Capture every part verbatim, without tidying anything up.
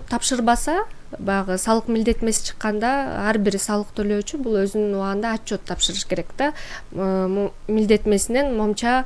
тапшырбаса, баягы салык милдетмеси чыкканда ар бир салык төлөөчү бул өзүнүн убагында отчет тапшырыш керек да. Милдетмесинен момча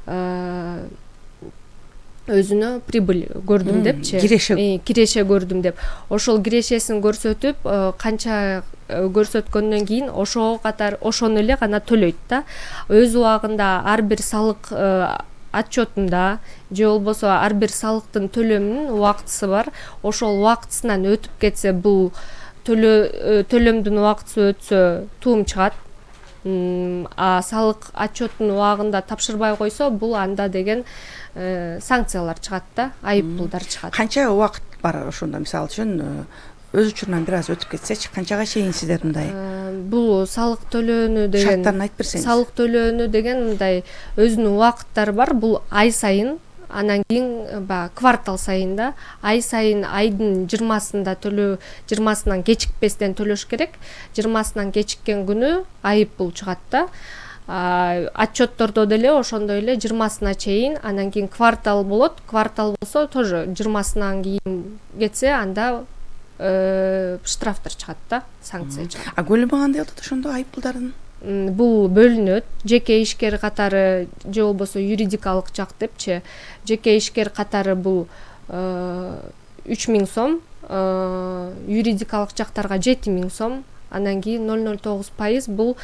өзүнө прибыль көрдүм депчи, киреше көрдүм деп. Ошол кирешесин көрсөтүп, канча көрсөткөндөн кийин ошого катар ошону эле гана төлөйт да. Өз убагында ар бир салык отчетунда же болбосо ар бир салыктын төлөмүнүн убактысы бар. Ошол убактысынан өтүп кетсе, бул төлөмдүн убактысы өтсө туум чыгат. А салык отчетун убагында тапшырбай койсо, бул анда деген санкциялар чыгат да, айып пулдар чыгат. Канча убакыт бар ошондо, мисалы үчүн өз учурунан бир аз өтүп кетсечи, канчага чейин сиздер мындай? Бул салык төлөөнү деген шарттарын айтып берсеңиз. Салык төлөөнү деген мындай өзүнүн убакыттары бар. Бул ай сайын, анан кийин баягы квартал сайын да, ай сайын айдын жыйырмасында төлөө, жыйырмасынан кечикпестен төлөш керек. жыйырмасынан кечиккен күнү айып пул чыгат да. Отчеттордо деле ошондой эле жыйырмасына чейин, анан кийин квартал болот. Квартал болсо тоже жыйырмасынан кийин кетсе, анда штрафтар чыгат да, санкция чыгат. А көлөмү кандай болот ошондо айып пулдардын? Бул бөлүнөт. Жеке ишкер катары же болбосо юридикалык жак депчи. Жеке ишкер катары бул үч миң сом, юридикалык жактарга жети миң сом, анан кийин ноль ноль тогуз пайыз бул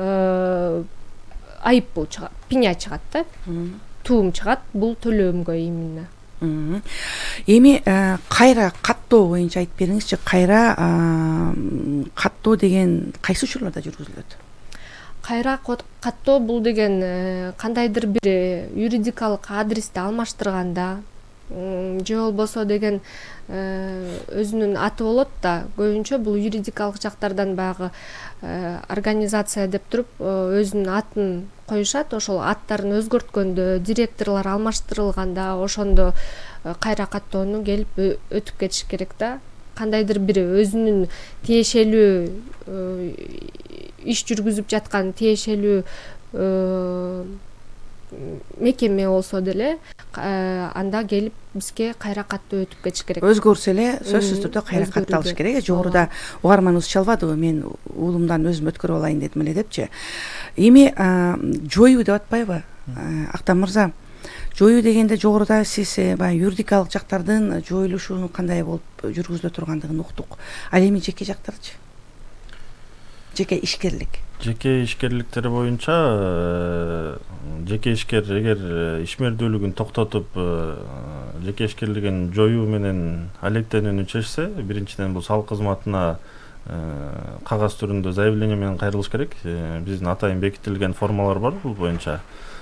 айып пул чыгат, пеня чыгат да. Туум чыгат бул төлөмгө именно. Эми кайра каттоо боюнча айтып бериңизчи, кайра каттоо деген кайсы учурларда жүргүзүлөт? Кайра каттоо бул деген кандайдыр бир юридикалык адрести алмаштырганда, же болбосо деген өзүнүн аты болот да, көбүнчө бул юридикалык жактардан баягы организация деп туруп өзүнүн атын коюшат. Ошол аттарын өзгөрткөндө, директорлор алмаштырылганда ошондо кайра каттоону келип өтүп кетиш керек да. Кандайдыр бир өзүнүн тиешелүү иш жүргүзүп жаткан тиешелүү мекеме болсо деле, анда келип бизге кайра каттоо өтүп кетиш керек. Өзгөрсө эле сөзсүз түрдө кайра катталыш керек. Жогоруда угарманыбыз чалбадыбы, мен уулумдан өзүм өткөрүп алайын дедим эле депчи. Эми жоюу деп атпайбы, Актан мырза? Жоюу дегенде жогоруда сиз баягы юридикалык жактардын жоюлушунун кандай болуп жүргүзүлө тургандыгын уктук. Ал эми жеке жактарчы? Жеке ишкерлик. Жеке ишкерликтери боюнча жеке ишкер эгер ишмердүүлүгүн токтотуп жеке ишкерлигин жоюу менен алектенүүнү чечсе, биринчиден бул салык кызматына кагаз түрүндө заявление менен кайрылыш керек. Биздин атайын бекитилген формалар бар бул боюнча.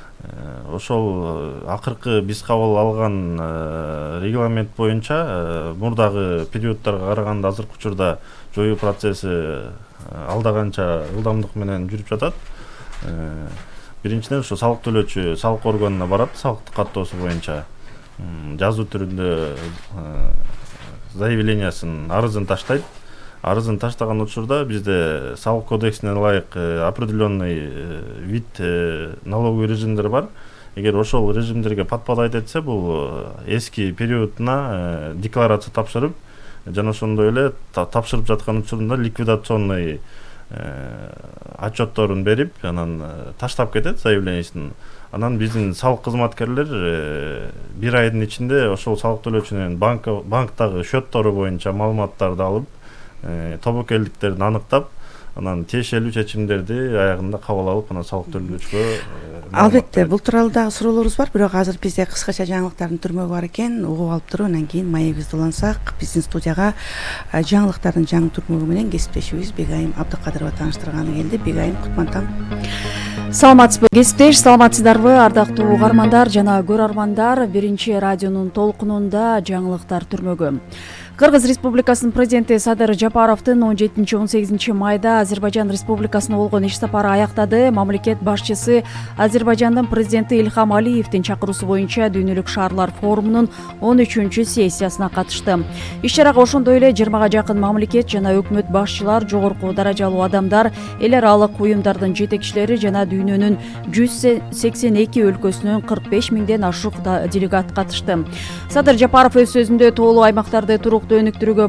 Ошол акыркы биз кабыл алган регламент боюнча мурдагы периоддорго караганда азыркы учурда жоюу процесси алдаганча ылдамдык менен жүрүп жатат. Биринчиден ошо салык төлөөчү салык органына барат, салыктык каттоосу боюнча жазуу түрүндө заявлениясын, арызын таштайт. Арызын таштаган учурда бизде салык кодексине ылайык определенный вид налоговый режимдер бар. Эгер ошол режимдерге подпадать этсе, бул эски периодуна декларация тапшырып, жана ошондой эле тапшырып жаткан учурунда ликвидационный отчетторун берип, анан таштап кетет заявлениясын. Анан биздин салык кызматкерлер бир айдын ичинде ошол салык төлөөчүнүн банктагы счеттору боюнча маалыматтарды алып, тобокелдиктерин аныктап, анан тиешелүү чечимдерди аягында кабыл алып, анан салык төлөөчүгө. Албетте, бул тууралуу дагы суроолорубуз бар, бирок азыр бизде кыскача жаңылыктардын түрмөгү бар экен. Угуп алып туруп, анан кийин маегибизди улансак, биздин студияга жаңылыктардын жаңы түрмөгү менен кесиптешибиз Бегайым Абдыкадырова тааныштырганы келди. Бегайым Кутмантан. Саламатсызбы кесиптеш, саламатсыздарбы ардактуу угармандар жана көрөрмандар? Биринчи радионун толкунунда жаңылыктар түрмөгү. Кыргыз Республикасынын президенти Садыр Жапаровдун он жетинчи он сегизинчи майда Азербайжан Республикасына болгон иш сапары аяктады. Мамлекет башчысы Азербайжандын президенти Ильхам Алиевдин чакыруусу боюнча Дүйнөлүк шаарлар форумунун он үчүнчү сессиясына катышты. Иш чарага ошондой эле жыйырмага жакын мамлекет жана өкмөт башчылар, жогорку даражалуу адамдар, эл аралык уюмдардын жетекчилери жана дүйнөнүн жүз сексен эки өлкөсүнөн кырк беш миңден ашык делегат катышты. Садыр Жапаров өз сөзүндө тоолуу аймактарды туруктуу өнүктүрүүгө